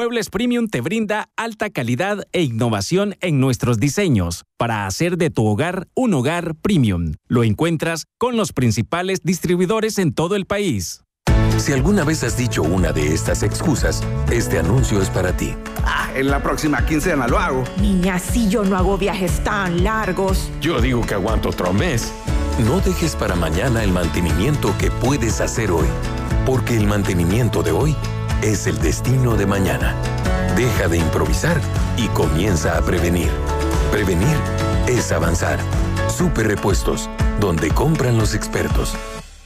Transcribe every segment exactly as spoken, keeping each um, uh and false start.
Muebles Premium te brinda alta calidad e innovación en nuestros diseños para hacer de tu hogar un hogar premium. Lo encuentras con los principales distribuidores en todo el país. Si alguna vez has dicho una de estas excusas, este anuncio es para ti. Ah, en la próxima quincena lo hago. Niña, si yo no hago viajes tan largos. Yo digo que aguanto otro mes. No dejes para mañana el mantenimiento que puedes hacer hoy, porque el mantenimiento de hoy es el destino de mañana. Deja de improvisar y comienza a prevenir. Prevenir es avanzar. Super Repuestos, donde compran los expertos.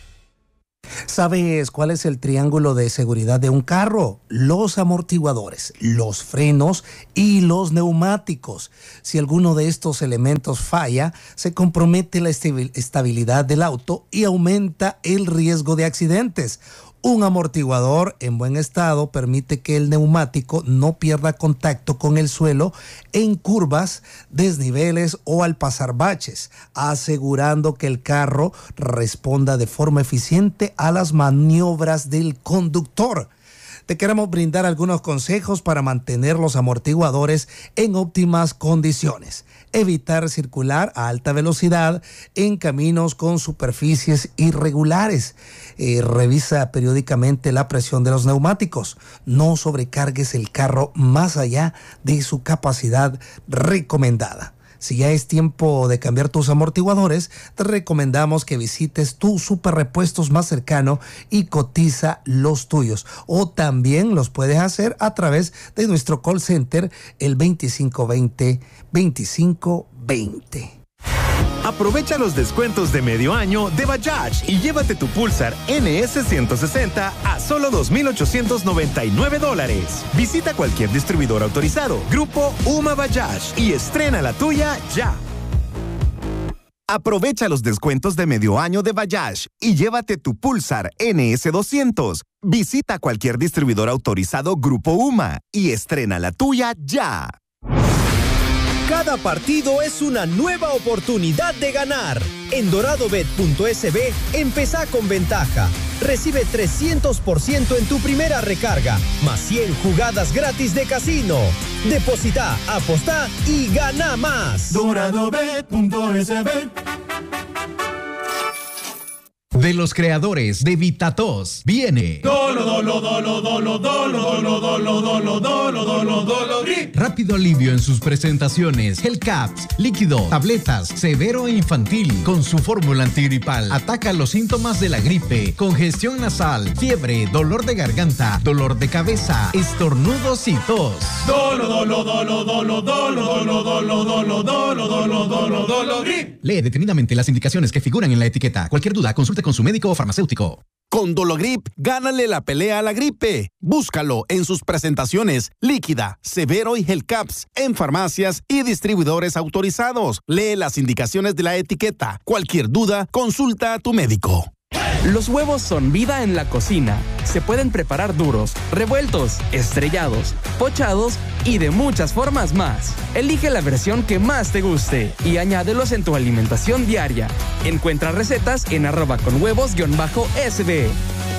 ¿Sabes cuál es el triángulo de seguridad de un carro? Los amortiguadores, los frenos y los neumáticos. Si alguno de estos elementos falla, se compromete la estabilidad del auto y aumenta el riesgo de accidentes. Un amortiguador en buen estado permite que el neumático no pierda contacto con el suelo en curvas, desniveles o al pasar baches, asegurando que el carro responda de forma eficiente a las maniobras del conductor. Te queremos brindar algunos consejos para mantener los amortiguadores en óptimas condiciones. Evitar circular a alta velocidad en caminos con superficies irregulares. Eh, revisa periódicamente la presión de los neumáticos. No sobrecargues el carro más allá de su capacidad recomendada. Si ya es tiempo de cambiar tus amortiguadores, te recomendamos que visites tu Super Repuestos más cercano y cotiza los tuyos. O también los puedes hacer a través de nuestro call center, el veinticinco veinte, veinticinco veinte. Aprovecha los descuentos de medio año de Bajaj y llévate tu Pulsar N S ciento sesenta a solo dos mil ochocientos noventa y nueve dólares. Visita cualquier distribuidor autorizado, Grupo Uma Bajaj, y estrena la tuya ya. Aprovecha los descuentos de medio año de Bajaj y llévate tu Pulsar N S doscientos. Visita cualquier distribuidor autorizado Grupo Uma y estrena la tuya ya. Cada partido es una nueva oportunidad de ganar. En doradobet punto es be, empezá con ventaja. Recibe trescientos por ciento en tu primera recarga, más cien jugadas gratis de casino. Deposita, apostá y gana más. doradobet punto es be. De los creadores de VitaTos viene Dolo, dolo, dolo, dolo, dolo, dolo, dolo, dolo, dolo, dolo, dolo, grip. Rápido alivio en sus presentaciones. Gel Caps, líquido, tabletas, severo e infantil. Con su fórmula antigripal, ataca los síntomas de la gripe, congestión nasal, fiebre, dolor de garganta, dolor de cabeza, estornudos y tos. Dolo, dolo, dolo, dolo, dolo, dolo, dolo, dolo, dolo, dolo, dolo, dolo, grip. Lee detenidamente las indicaciones que figuran en la etiqueta. Cualquier duda, consulte con su médico o farmacéutico. Con Dologrip, gánale la pelea a la gripe. Búscalo en sus presentaciones líquida, severo y Gel Caps en farmacias y distribuidores autorizados. Lee las indicaciones de la etiqueta. Cualquier duda, consulta a tu médico. Los huevos son vida en la cocina. Se pueden preparar duros, revueltos, estrellados, pochados y de muchas formas más. Elige la versión que más te guste y añádelos en tu alimentación diaria. Encuentra recetas en arroba con huevos guión bajo sb.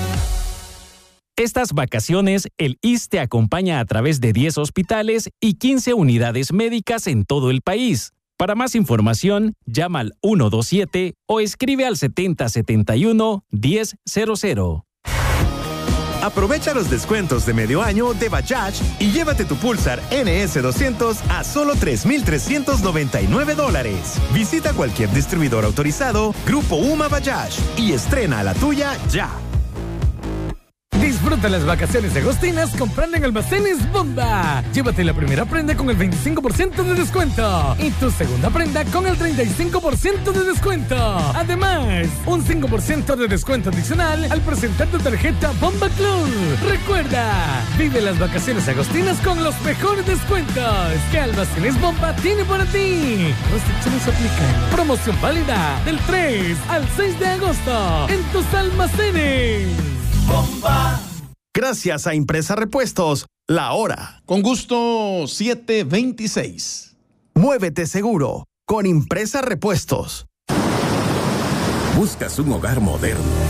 Estas vacaciones, el I S S S te acompaña a través de diez hospitales y quince unidades médicas en todo el país. Para más información, llama al uno dos siete o escribe al setenta setenta y uno diez cero cero. Aprovecha los descuentos de medio año de Bajaj y llévate tu Pulsar N S doscientos a solo tres mil trescientos noventa y nueve dólares. Visita cualquier distribuidor autorizado, Grupo Uma Bajaj, y estrena la tuya ya. Disfruta las vacaciones agostinas comprando en Almacenes Bomba. Llévate la primera prenda con el veinticinco por ciento de descuento y tu segunda prenda con el treinta y cinco por ciento de descuento. Además, un cinco por ciento de descuento adicional al presentar tu tarjeta Bomba Club. Recuerda, vive las vacaciones agostinas con los mejores descuentos que Almacenes Bomba tiene para ti. Restricciones aplican. Promoción válida del tres al seis de agosto en tus almacenes. Bomba. Gracias a Impresa Repuestos, la hora. Con gusto, siete veintiséis. Muévete seguro con Impresa Repuestos. ¿Buscas un hogar moderno,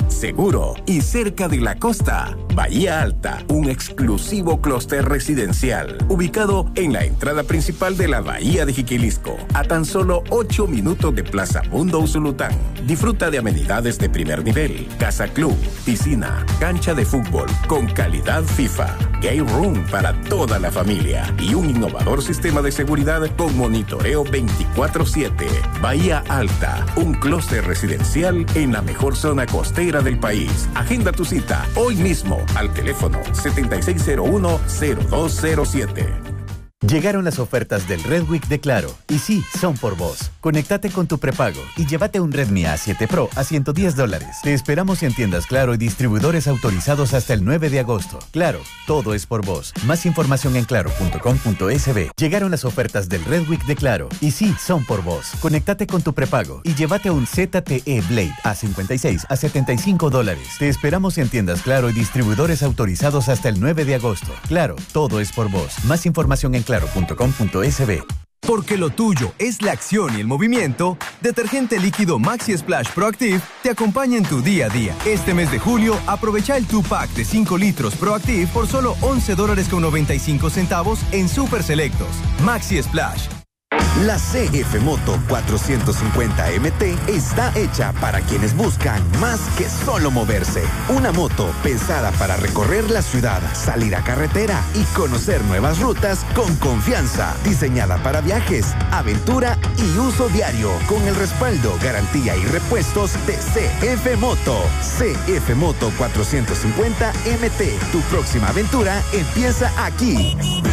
seguro y cerca de la costa. Bahía Alta, un exclusivo clúster residencial ubicado en la entrada principal de la Bahía de Jiquilisco, a tan solo ocho minutos de Plaza Mundo Usulután. Disfruta de amenidades de primer nivel, casa club, piscina, cancha de fútbol con calidad FIFA, game room para toda la familia y un innovador sistema de seguridad con monitoreo veinticuatro siete. Bahía Alta, un clúster residencial en la mejor zona costera del país. Agenda tu cita hoy mismo al teléfono setenta y seis cero uno, cero dos cero siete. Llegaron las ofertas del Red Week de Claro. Y sí, son por vos. Conéctate con tu prepago y llévate un Redmi A siete Pro a ciento diez dólares. Te esperamos en tiendas Claro y distribuidores autorizados hasta el nueve de agosto. Claro, todo es por vos. Más información en claro punto com punto es be. Llegaron las ofertas del Red Week de Claro. Y sí, son por vos. Conéctate con tu prepago y llévate un Z T E Blade A cincuenta y seis a setenta y cinco dólares. Te esperamos en tiendas Claro y distribuidores autorizados hasta el nueve de agosto. Claro, todo es por vos. Más información en claro punto com punto es be. Porque lo tuyo es la acción y el movimiento, Detergente Líquido Maxi Splash Proactive te acompaña en tu día a día. Este mes de julio, aprovecha el two pack de cinco litros Proactive por solo once dólares con noventa y cinco centavos en Super Selectos. Maxi Splash. La C F Moto cuatrocientos cincuenta M T está hecha para quienes buscan más que solo moverse. Una moto pensada para recorrer la ciudad, salir a carretera y conocer nuevas rutas con confianza. Diseñada para viajes, aventura y uso diario, con el respaldo, garantía y repuestos de C F Moto. C F Moto cuatrocientos cincuenta M T. Tu próxima aventura empieza aquí.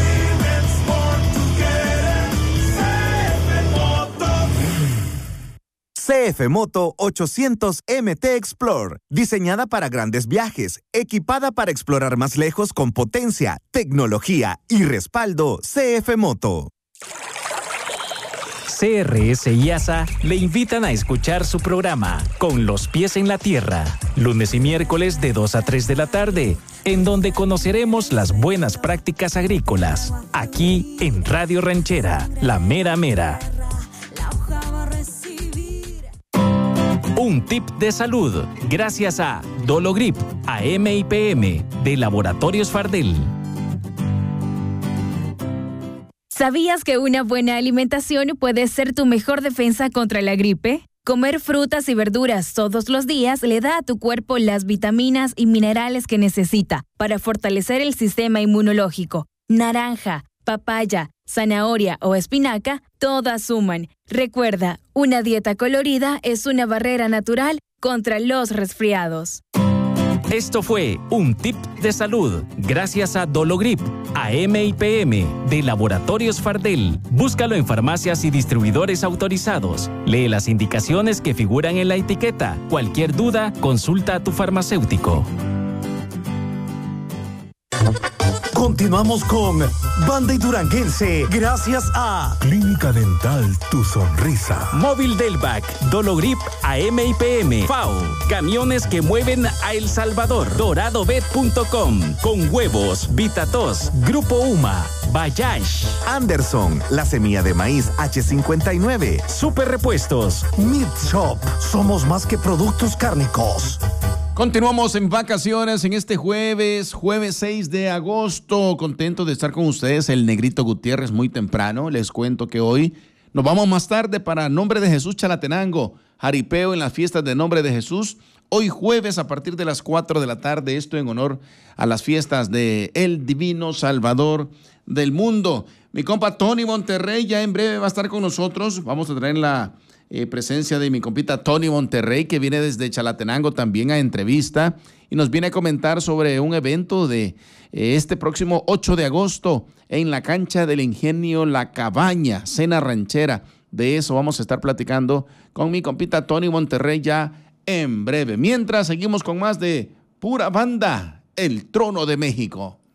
C F Moto ochocientos M T Explore, diseñada para grandes viajes, equipada para explorar más lejos con potencia, tecnología y respaldo. C F Moto. C R S y A S A le invitan a escuchar su programa Con los pies en la tierra, lunes y miércoles de dos a tres de la tarde, en donde conoceremos las buenas prácticas agrícolas, aquí en Radio Ranchera, La Mera Mera. Un tip de salud, gracias a Dologrip, A M y P M, de Laboratorios Fardel. ¿Sabías que una buena alimentación puede ser tu mejor defensa contra la gripe? Comer frutas y verduras todos los días le da a tu cuerpo las vitaminas y minerales que necesita para fortalecer el sistema inmunológico. Naranja, papaya, zanahoria o espinaca, todas suman. Recuerda, una dieta colorida es una barrera natural contra los resfriados. Esto fue un tip de salud, gracias a Dologrip, A M y P M, de Laboratorios Fardel. Búscalo en farmacias y distribuidores autorizados. Lee las indicaciones que figuran en la etiqueta. Cualquier duda, consulta a tu farmacéutico. Continuamos con Banda y Duranguense, gracias a Clínica Dental Tu Sonrisa, Móvil Delvac, Dologrip, A M y P M, F A O, camiones que mueven a El Salvador, doradobet punto com, Con Huevos, Vitatos, Grupo Uma, Bayash, Anderson, la semilla de maíz H cincuenta y nueve, Super Repuestos, Meat Shop, somos más que productos cárnicos. Continuamos en vacaciones en este jueves, jueves seis de agosto. Contento de estar con ustedes, el Negrito Gutiérrez, muy temprano. Les cuento que hoy nos vamos más tarde para Nombre de Jesús Chalatenango, jaripeo en las fiestas de Nombre de Jesús. Hoy jueves a partir de las cuatro de la tarde, esto en honor a las fiestas de El Divino Salvador del Mundo. Mi compa Tony Monterrey ya en breve va a estar con nosotros. Vamos a traer la Eh, presencia de mi compita Tony Monterrey, que viene desde Chalatenango también a entrevista y nos viene a comentar sobre un evento de eh, este próximo ocho de agosto en la cancha del Ingenio La Cabaña, cena ranchera. De eso vamos a estar platicando con mi compita Tony Monterrey ya en breve. Mientras seguimos con más de pura banda, El Trono de México.